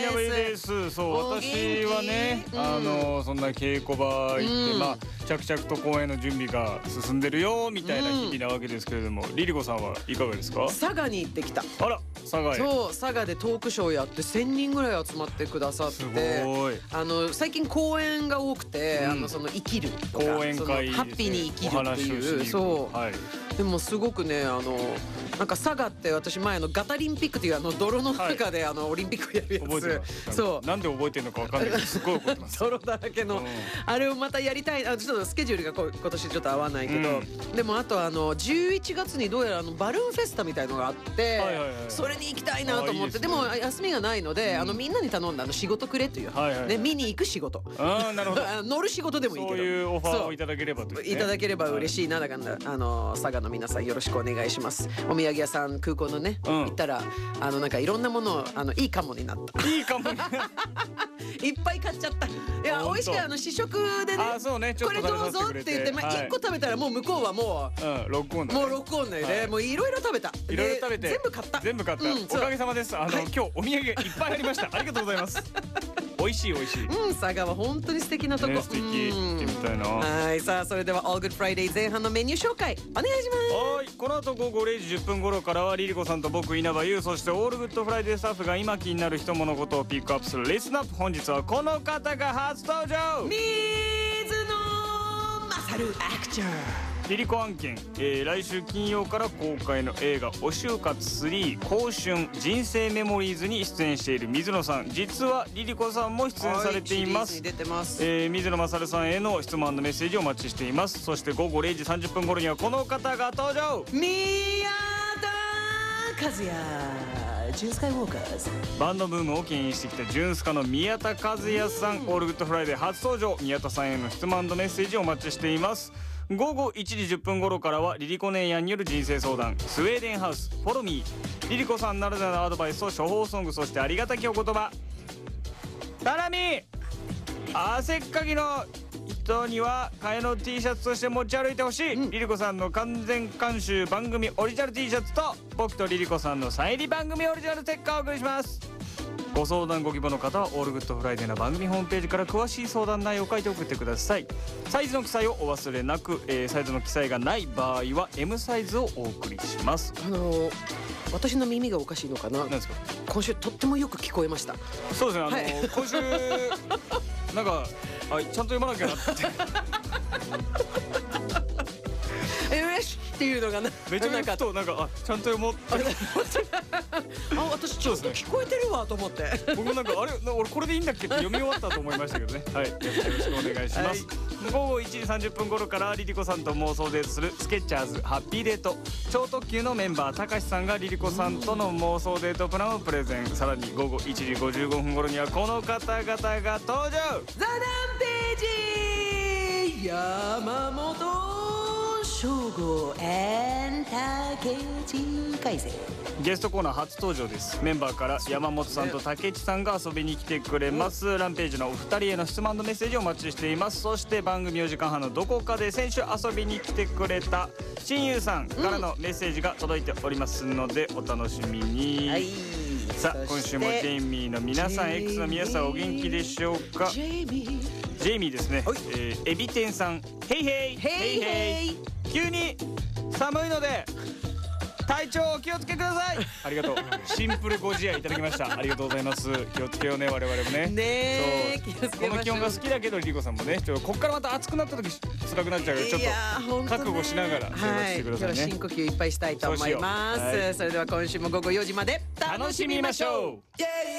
やばいです。そう、私はね、そんな稽古場行って、まあ着々と公演の準備が進んでるよみたいな日々なわけですけれども、リリコさんはいかがですか？ 佐賀に行ってきた。 あら、佐賀へ。 そう、佐賀でトークショーやって1000人ぐらい集まってくださって、 すごい。 最近公演が多くて、その生きるとか、 講演会ですね、 ハッピーに生きるっていう、そう、はい、でもすごくね、なんか佐賀って私前ガタリンピックっていう泥の中でオリンピックやるやつ、 覚えてます。 そう、 なんで覚えてるのかわかんないけどすごい覚えてます。 泥だらけの、あれをまたやりたい。ちょっとスケジュールが今年ちょっと合わないけど、でもあと11月にどうやらバルーンフェスタみたいのがあって、それに行きたいなと思って、でも休みがないので、みんなに頼んだ仕事くれという、ね、見に行く仕事、 なるほど乗る仕事でもいいけど、 そういうオファーをいただければと、 いただければ嬉しいな。だから佐賀の皆さんよろしくお願いします。お土産屋さん空港のね、行ったらなんかいろんなものいいかもになった。 いいかもいっぱい買っちゃった。いや、美味しく試食でね、 そうね、ちょっとこれどうぞって言って、1個食べたらもう向こうはもうロックオンだね。もうロックオンで、もういろいろ食べた。 いろいろ食べて全部買った。 おかげさまです。今日お土産いっぱいありました。ありがとうございます。美味しい美味しい。佐賀は本当に素敵なとこ。素敵。行ってみたいな。 はい、さあそれでは All Good Friday 前半のメニュー紹介お願いします。 はい、この後午後0時10分頃からはリリコさんと僕稲葉優、そして All Good Friday スタッフが今気になる人物事をピックアップするリスンアップ。本日はこの方が初登場。 水野勝アクター。 リリコ案件、来週金曜から公開の映画「推し活3香春人生メモリーズ」に出演している水野さん、実はリリコさんも出演されています。水野勝さんへの質問&メッセージをお待ちしています。そして午後0時30分頃にはこの方が登場。 宮田和也、ジュンスカイウォーカーズ。 バンドブームを牽引してきたジュンスカの宮田和也さん、オールグッドフライデー初登場。宮田さんへの質問&メッセージをお待ちしています。午後1時10分頃からはリリコ姉やんによる人生相談、スウェーデンハウスフォロミー。リリコさんならではのアドバイスと処方ソング、そしてありがたきお言葉。タラミ汗っかきの人には替えの T シャツとして持ち歩いてほしい、リリコさんの完全監修番組オリジナル T シャツと僕とリリコさんのサイン入り番組オリジナルステッカーをお送りします。ご相談ご希望の方はオールグッドフライデーの番組ホームページから詳しい相談内容を書いて送ってください。サイズの記載をお忘れなく、サイズの記載がない場合は M サイズをお送りします。 私の耳がおかしいのかな。 何ですか？ 今週とってもよく聞こえました。 そうですね、今週なんかちゃんと読まなきゃなってよしっていうのがめちゃめちゃとなんかちゃんと読もうって私ちょっと聞こえてるわと思って、 僕もなんか俺これでいいんだっけって読み終わったと思いましたけどね。はい、よろしくお願いします。午後1時30分頃からリリコさんと妄想デートするスケッチャーズハッピーデート。超特急のメンバーたかしさんがリリコさんとの妄想デートプランをプレゼン。さらに午後1時55分頃にはこの方々が登場。 ザ・ダンページ山本翔吾竹内海生。 ゲストコーナー初登場です。メンバーから山本さんと竹内さんが遊びに来てくれます。ランページのお二人への質問&メッセージをお待ちしています。そして番組4時間半のどこかで先週遊びに来てくれた親友さんからのメッセージが届いておりますのでお楽しみに。さあ今週もジェイミーの皆さん X の皆さんお元気でしょうか。ジェイミーですね。エビ天さん、ヘイヘイヘイヘイ。急に寒いので体調お気をつけください。ありがとう。シンプルご自愛いただきました。ありがとうございます。気をつけようね我々もね。 ね、 そうこの気温が好きだけどリリコさんもね、こっからまた暑くなった時辛くなっちゃうからちょっと覚悟しながら過ごしてくださいね。 深呼吸いっぱいしたいと思います。それでは今週も午後4時まで楽しみましょう。